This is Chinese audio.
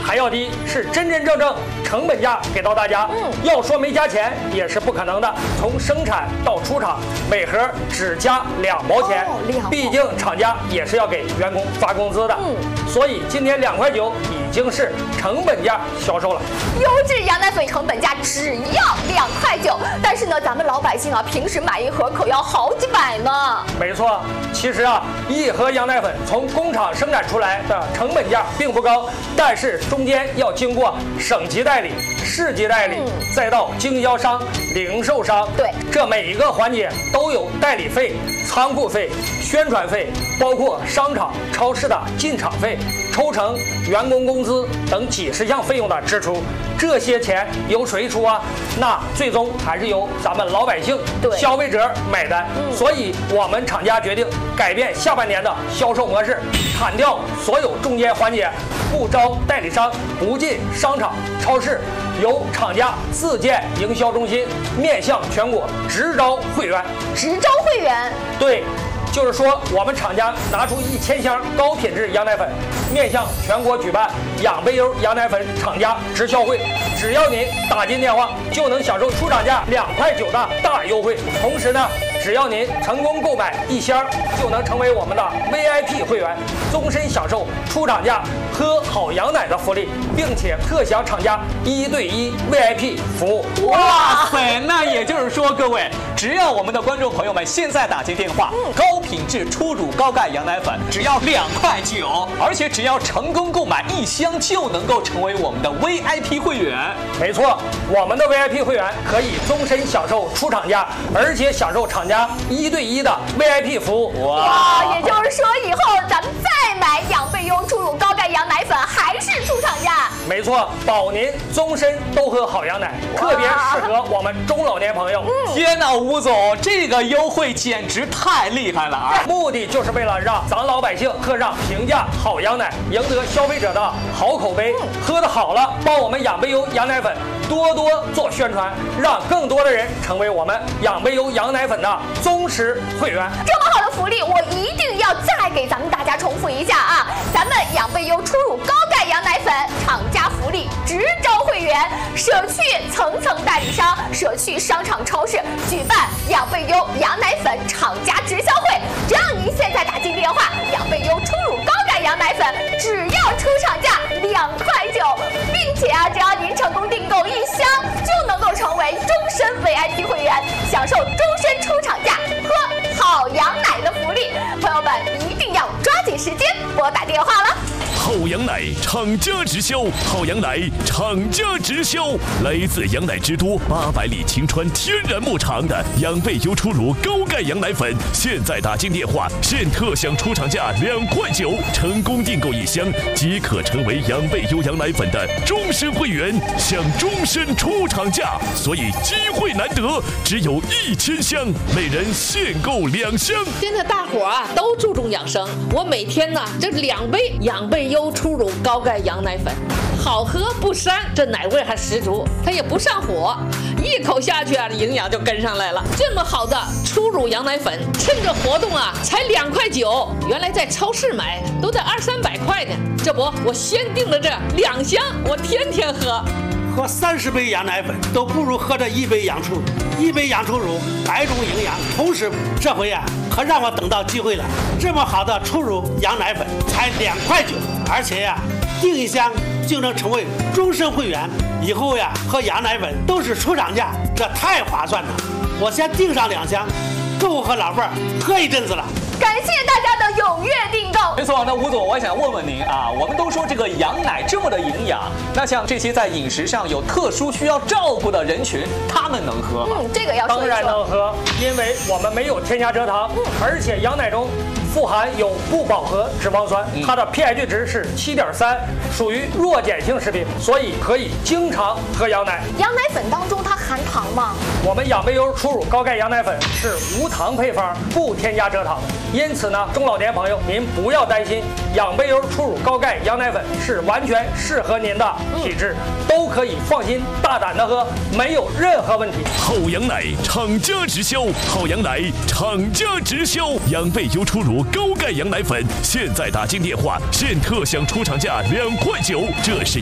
还要低，是真真正正成本价给到大家。要说没加钱也是不可能的，从生产到出厂，每盒只加2毛钱。毕竟厂家也是要给员工发工资的。所以今天2块9已经是成本价销售了。 优质羊奶粉成本价只要2块9，但是呢，咱们老百姓啊，平时买一盒可要好几百呢。 没错，其实啊，一盒羊奶粉从工厂生产出来的成本价并不高，但是中间要经过省级代理、市级代理，再到经销商、零售商， 对， 这每一个环节都有代理费、仓库费、宣传费，包括商场、超市的进场费、抽成、员工工资等几十项费用的支出。这些钱由谁出啊？那最终还是由咱们老百姓、消费者买单。所以我们厂家决定改变下半年的销售模式，砍掉所有中间环节，不招代理商，不进商场、超市，由厂家自建营销中心，面向全国直招会员。 直招会员？ 对。就是说，我们厂家拿出1000箱高品质羊奶粉，面向全国举办养贝优羊奶粉厂家直销会，只要您打进电话，就能享受出厂价2块9的大优惠。同时呢，只要您成功购买1箱，就能成为我们的 VIP 会员，终身享受出厂价喝好羊奶的福利，并且特享厂家1对1 VIP 服务。 哇塞！那也就是说，各位，只要我们的观众朋友们现在打进电话，高品质初乳高钙羊奶粉只要2块9，而且只要成功购买1箱就能够成为我们的 VIP 会员。 没错，我们的 VIP 会员可以终身享受出厂价，而且享受厂家1对1的 VIP 服务。 哇！也就是说，以后咱们再买养贝优初乳高钙羊奶粉还是出厂价。 没错，保您终身都喝好羊奶，特别适合我们中老年朋友。 天哪，吴总，这个优惠简直太厉害了啊！ 目的就是为了让咱老百姓喝上平价好羊奶，赢得消费者的好口碑。喝得好了，帮我们养贝优羊奶粉多多做宣传，让更多的人成为我们养贝优羊奶粉的忠实会员。 这么好的福利，我一定要再给咱们大家重复一下啊！咱们养贝优初乳高钙羊奶粉厂家福利直招会员，舍去层层代理商，舍去商场超市，举办养贝优羊奶粉厂家直销会。只要您现在打进电话，养贝优初乳高钙羊奶粉只要出厂价2块9，并且啊，只要您成功订购1箱，就能够成为终身 VIP 会员，享受终身出厂价喝好羊奶的福利。朋友们一定要抓紧时间拨打电话了。 好羊奶厂家直销，好羊奶厂家直销，来自羊奶之都800里晴川天然牧场的养贝优初乳高钙羊奶粉，现在打进电话，现特享出厂价2块9，成功订购1箱即可成为养贝优羊奶粉的终身会员，享终身出厂价。所以机会难得，只有1000箱，每人限购2箱。 现在大伙啊都注重养生，我每天呢这2杯养贝优初乳高钙羊奶粉，好喝不膻，这奶味还十足，它也不上火，一口下去啊，营养就跟上来了。这么好的初乳羊奶粉，趁着活动啊，才2块9，原来在超市买都得200-300块呢。这不，我先订了这2箱，我天天喝。 喝30杯羊奶粉都不如喝这1杯羊初乳，1杯羊初乳百种营养，同时这回啊可让我等到机会了。这么好的初乳羊奶粉才2块9，而且呀订1箱就能成为终身会员，以后呀喝羊奶粉都是出厂价，这太划算了。我先订上2箱，够和老伴儿喝一阵子了。 感谢大家的踊跃订购。 没错，那吴总，我想问问您啊，我们都说这个羊奶这么的营养，那像这些在饮食上有特殊需要照顾的人群，他们能喝吗？ 这个要说一说。 当然能喝，因为我们没有添加蔗糖，而且羊奶中富含有不饱和脂肪酸，它的 pH 值是7.3，属于弱碱性食品，所以可以经常喝羊奶。 羊奶粉当中它含糖吗？ 我们养贝优初乳高钙羊奶粉是无糖配方，不添加蔗糖，因此呢，中老年朋友您不要担心，养贝优初乳高钙羊奶粉是完全适合您的体质，都可以放心大胆的喝，没有任何问题。 好羊奶厂家直销，好羊奶厂家直销，养贝优初乳高钙羊奶粉，现在打进电话，现特享出厂价2块9，这是